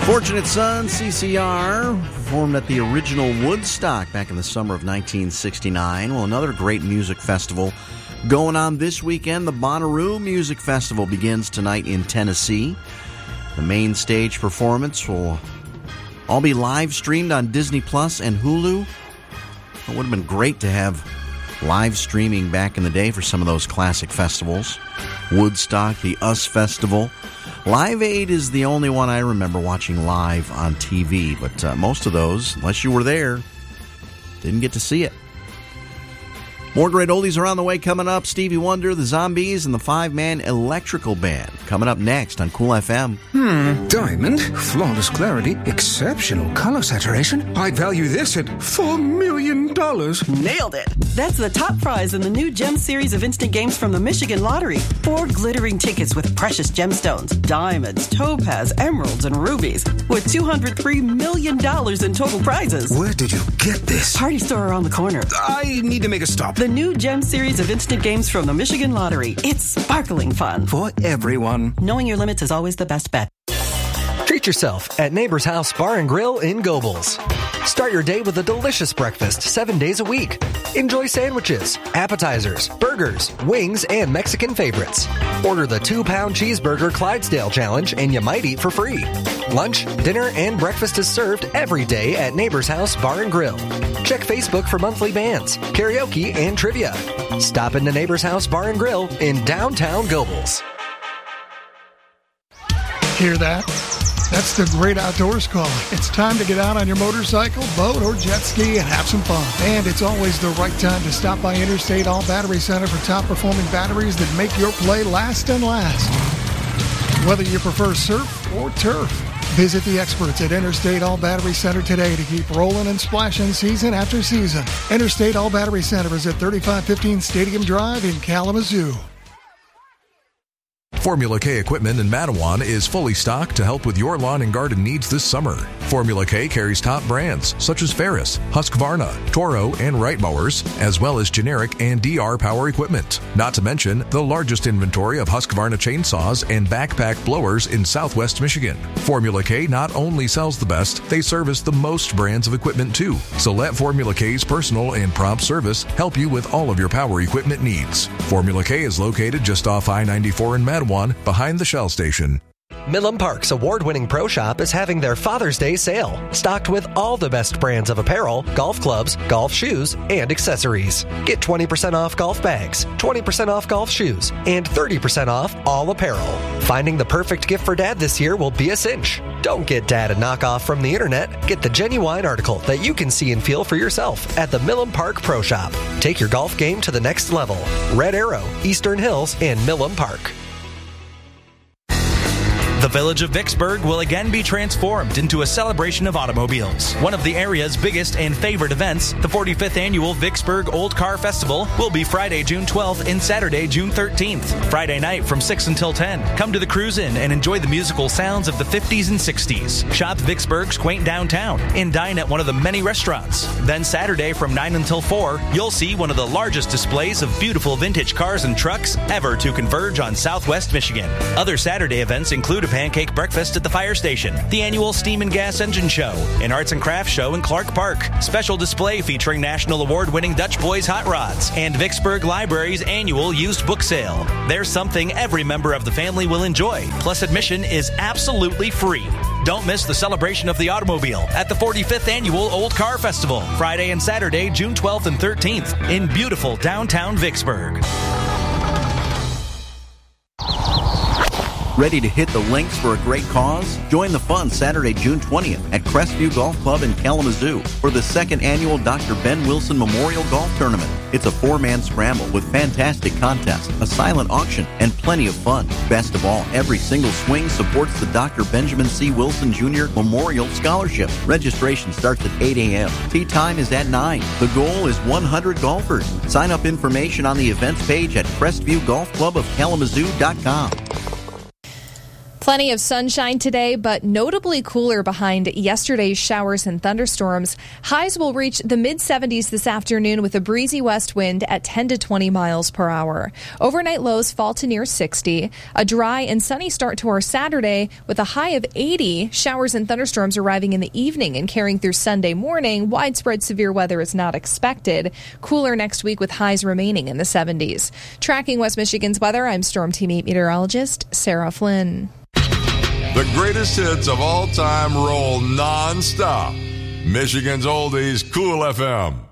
Fortunate Son, CCR, formed at the original Woodstock back in the summer of 1969. Well, another great music festival going on this weekend. The Bonnaroo Music Festival begins tonight in Tennessee. The main stage performance will all be live streamed on Disney Plus and Hulu. It would have been great to have live streaming back in the day for some of those classic festivals. Woodstock, the US Festival. Live Aid is the only one I remember watching live on TV, but most of those, unless you were there, didn't get to see it. More great oldies are on the way coming up. Stevie Wonder, the Zombies, and the five-man Electrical Band coming up next on Cool FM. Diamond, flawless clarity, exceptional color saturation. I'd value this at $4 million. Nailed it. That's the top prize in the new Gem series of instant games from the Michigan Lottery. 4 glittering tickets with precious gemstones, diamonds, topaz, emeralds, and rubies, with $203 million in total prizes. Where did you get this? Party store around the corner. I need to make a stop. The new Gem series of instant games from the Michigan Lottery. It's sparkling fun. For everyone. Knowing your limits is always the best bet. Treat yourself at Neighbor's House Bar and Grill in Gobles. Start your day with a delicious breakfast 7 days a week. Enjoy sandwiches, appetizers, burgers, wings, and Mexican favorites. Order the 2-pound cheeseburger Clydesdale Challenge and you might eat for free. Lunch, dinner, and breakfast is served every day at Neighbor's House Bar and Grill. Check Facebook for monthly bands, karaoke, and trivia. Stop into Neighbor's House Bar and Grill in downtown Gobles. Hear that? That's the great outdoors calling. It's time to get out on your motorcycle, boat, or jet ski and have some fun. And it's always the right time to stop by Interstate All Battery Center for top-performing batteries that make your play last and last. Whether you prefer surf or turf, visit the experts at Interstate All Battery Center today to keep rolling and splashing season after season. Interstate All Battery Center is at 3515 Stadium Drive in Kalamazoo. Formula K Equipment in Mattawan is fully stocked to help with your lawn and garden needs this summer. Formula K carries top brands such as Ferris, Husqvarna, Toro, and Wright mowers, as well as generic and DR power equipment. Not to mention the largest inventory of Husqvarna chainsaws and backpack blowers in Southwest Michigan. Formula K not only sells the best, they service the most brands of equipment too. So let Formula K's personal and prompt service help you with all of your power equipment needs. Formula K is located just off I-94 in Mattawan, behind the Shell station. Milam Park's award-winning pro shop is having their Father's Day sale, stocked with all the best brands of apparel, golf clubs, golf shoes, and accessories. Get 20% off golf bags, 20% off golf shoes, and 30% off all apparel. Finding the perfect gift for Dad this year will be a cinch. Don't get Dad a knockoff from the internet. Get the genuine article that you can see and feel for yourself at the Milam Park Pro Shop. Take your golf game to the next level. Red Arrow, Eastern Hills, and Milam Park. The village of Vicksburg will again be transformed into a celebration of automobiles. One of the area's biggest and favorite events, the 45th Annual Vicksburg Old Car Festival, will be Friday, June 12th and Saturday, June 13th. Friday night from 6 until 10. Come to the Cruise Inn and enjoy the musical sounds of the 50s and 60s. Shop Vicksburg's quaint downtown and dine at one of the many restaurants. Then Saturday from 9 until 4, you'll see one of the largest displays of beautiful vintage cars and trucks ever to converge on Southwest Michigan. Other Saturday events include a pancake breakfast at the fire station, the annual Steam and Gas Engine Show, an arts and crafts show in Clark Park, special display featuring national award-winning Dutch Boys hot rods, and Vicksburg Library's annual used book sale. There's something every member of the family will enjoy, plus admission is absolutely free. Don't miss the celebration of the automobile at the 45th Annual Old Car Festival, Friday and Saturday, June 12th and 13th, in beautiful downtown Vicksburg. Ready to hit the links for a great cause? Join the fun Saturday, June 20th at Crestview Golf Club in Kalamazoo for the second annual Dr. Ben Wilson Memorial Golf Tournament. It's a 4-man scramble with fantastic contests, a silent auction, and plenty of fun. Best of all, every single swing supports the Dr. Benjamin C. Wilson Jr. Memorial Scholarship. Registration starts at 8 a.m. Tee time is at 9. The goal is 100 golfers. Sign up information on the events page at CrestviewGolfClubofKalamazoo.com. Plenty of sunshine today, but notably cooler behind yesterday's showers and thunderstorms. Highs will reach the mid-70s this afternoon with a breezy west wind at 10 to 20 miles per hour. Overnight lows fall to near 60. A dry and sunny start to our Saturday with a high of 80. Showers and thunderstorms arriving in the evening and carrying through Sunday morning. Widespread severe weather is not expected. Cooler next week with highs remaining in the 70s. Tracking West Michigan's weather, I'm Storm Team 8 meteorologist Sarah Flynn. The greatest hits of all time roll non-stop. Michigan's Oldies, Cool FM.